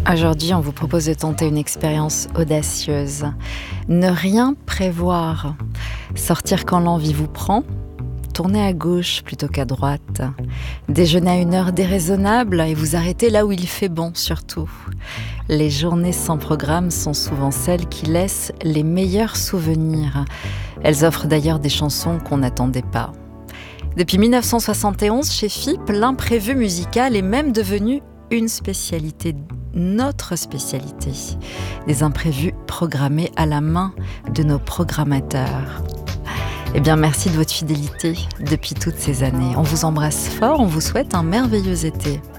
Aujourd'hui, on vous propose de tenter une expérience audacieuse. Ne rien prévoir. Sortir quand l'envie vous prend. Tourner à gauche plutôt qu'à droite. Déjeuner à une heure déraisonnable et vous arrêter là où il fait bon surtout. Les journées sans programme sont souvent celles qui laissent les meilleurs souvenirs. Elles offrent d'ailleurs des chansons qu'on n'attendait pas. Depuis 1971, chez FIP, l'imprévu musical est même devenu une spécialité, notre spécialité. Des imprévus programmés à la main de nos programmateurs. Eh bien, merci de votre fidélité depuis toutes ces années. On vous embrasse fort, on vous souhaite un merveilleux été.